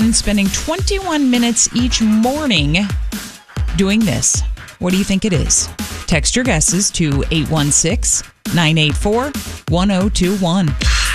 person spending 21 minutes each morning doing this. What do you think it is? Text your guesses to 816-984-1021.